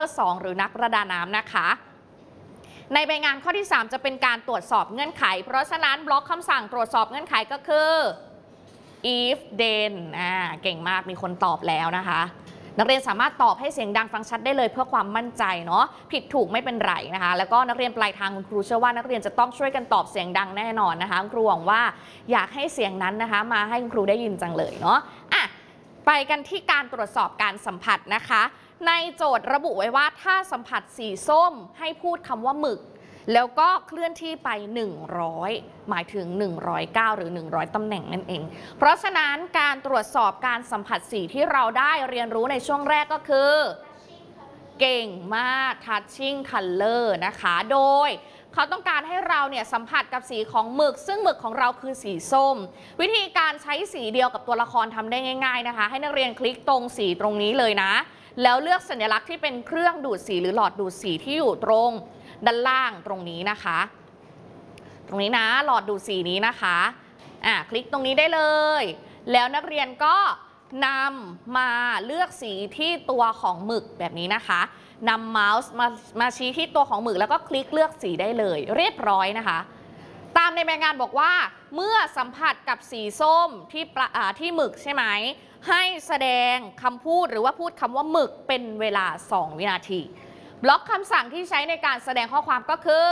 2หรือนักประดาน้ำนะคะในใบงานข้อที่ 3 จะเป็นการตรวจสอบเงื่อนไขเพราะฉะนั้นบล็อกคำสั่งตรวจสอบเงื่อนไขก็คือ if then เก่งมากมีคนตอบแล้วนะคะนักเรียนสามารถตอบให้เสียงดังฟังชัดได้เลยเพื่อความมั่นใจเนาะผิดถูกไม่เป็นไรนะคะแล้วก็นักเรียนปลายทางคุณครูเชื่อว่านักเรียนจะต้องช่วยกันตอบเสียงดังแน่นอนนะคะครูหวังว่าอยากให้เสียงนั้นนะคะมาให้คุณครูได้ยินจังเลยเนาะไปกันที่การตรวจสอบการสัมผัสนะคะในโจทย์ระบุไว้ว่าถ้าสัมผัสสีส้มให้พูดคำว่าหมึกแล้วก็เคลื่อนที่ไป100หมายถึง109หรือ100ตำแหน่งนั่นเองเพราะฉะนั้นการตรวจสอบการสัมผัสสีที่เราได้เรียนรู้ในช่วงแรกก็คือเก่งมาก touching color นะคะโดยเขาต้องการให้เราเนี่ยสัมผัสกับสีของหมึกซึ่งหมึกของเราคือสีส้มวิธีการใช้สีเดียวกับตัวละครทำได้ง่ายๆนะคะให้นักเรียนคลิกตรงสีตรงนี้เลยนะแล้วเลือกสัญลักษณ์ที่เป็นเครื่องดูดสีหรือหลอดดูดสีที่อยู่ตรงด้านล่างตรงนี้นะคะตรงนี้นะหลอดดูดสีนี้นะคะคลิกตรงนี้ได้เลยแล้วนักเรียนก็นำมาเลือกสีที่ตัวของหมึกแบบนี้นะคะนำเมาส์มาชี้ที่ตัวของหมึกแล้วก็คลิกเลือกสีได้เลยเรียบร้อยนะคะตามในใบงานบอกว่าเมื่อสัมผัสกับสีส้มที่หมึกใช่ไหมให้แสดงคำพูดหรือว่าพูดคำว่าหมึกเป็นเวลา2วินาทีบล็อกคำสั่งที่ใช้ในการแสดงข้อความก็คือ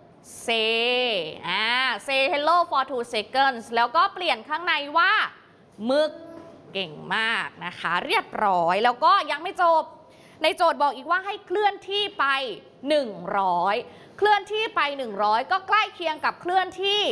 say hello for 2 seconds แล้วก็เปลี่ยนข้างในว่าหมึกเก่งมากนะคะเรียบร้อยแล้วก็ยังไม่จบในโจทย์บอกอีกว่าให้เคลื่อนที่ไป100เคลื่อนที่ไป100ก็ใกล้เคียงกับเคลื่อนที่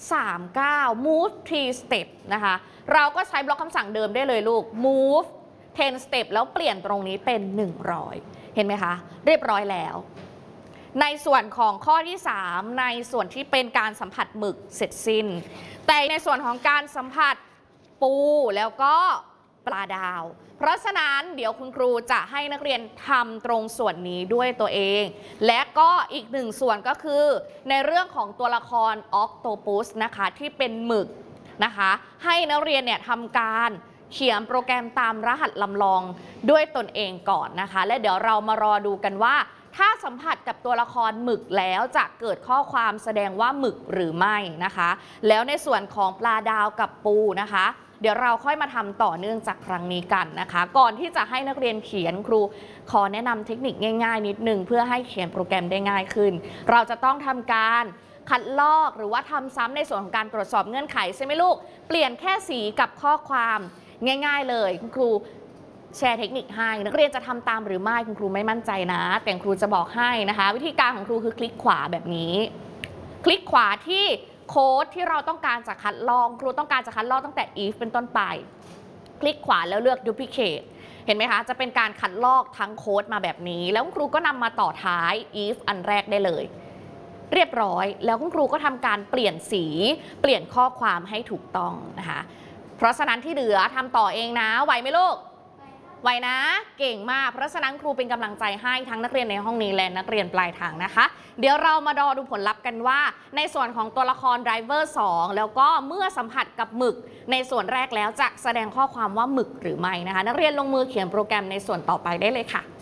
39 move 3 step นะคะเราก็ใช้บล็อกคำสั่งเดิมได้เลยลูก move 10 step แล้วเปลี่ยนตรงนี้เป็น100เห็นไหมคะเรียบร้อยแล้วในส่วนของข้อที่3ในส่วนที่เป็นการสัมผัสหมึกเสร็จสิ้นแต่ในส่วนของการสัมผัสปูแล้วก็ปลาดาวเพราะฉะนั้นเดี๋ยวคุณครูจะให้นักเรียนทำตรงส่วนนี้ด้วยตัวเองและก็อีกหนึ่งส่วนก็คือในเรื่องของตัวละครออกโตปัสนะคะที่เป็นหมึกนะคะให้นักเรียนเนี่ยทำการเขียนโปรแกรมตามรหัสลำลองด้วยตนเองก่อนนะคะและเดี๋ยวเรามารอดูกันว่าถ้าสัมผัสกับตัวละครหมึกแล้วจะเกิดข้อความแสดงว่าหมึกหรือไม่นะคะแล้วในส่วนของปลาดาวกับปูนะคะเดี๋ยวเราค่อยมาทำต่อเนื่องจากครั้งนี้กันนะคะก่อนที่จะให้นักเรียนเขียนครูขอแนะนำเทคนิคง่ายๆนิดนึงเพื่อให้เขียนโปรแกรมได้ง่ายขึ้นเราจะต้องทำการคัดลอกหรือว่าทำซ้ำในส่วนของการตรวจสอบเงื่อนไขใช่ไหมลูกเปลี่ยนแค่สีกับข้อความง่ายๆเลยคุณครูแชร์เทคนิคให้นักเรียนจะทำตามหรือไม่คุณครูไม่มั่นใจนะแต่ครูจะบอกให้นะคะวิธีการของครูคือคลิกขวาแบบนี้คลิกขวาที่โค้ดที่เราต้องการจะคัดลอกครูต้องการจะคัดลอกตั้งแต่ if เป็นต้นไปคลิกขวาแล้วเลือก duplicate เห็นไหมคะจะเป็นการคัดลอกทั้งโค้ดมาแบบนี้แล้วครูก็นำมาต่อท้าย if อันแรกได้เลยเรียบร้อยแล้วคุณครูก็ทำการเปลี่ยนสีเปลี่ยนข้อความให้ถูกต้องนะคะเพราะฉะนั้นที่เหลือทำต่อเองนะไหวไหมลูกไหวนะเก่งมากเพราะฉะนั้นครูเป็นกำลังใจให้ทั้งนักเรียนในห้องนี้และนักเรียนปลายทางนะคะเดี๋ยวเรามาดูผลลัพธ์กันว่าในส่วนของตัวละครไดรเวอร์2แล้วก็เมื่อสัมผัสกับหมึกในส่วนแรกแล้วจะแสดงข้อความว่าหมึกหรือไม่นะคะนักเรียนลงมือเขียนโปรแกรมในส่วนต่อไปได้เลยค่ะ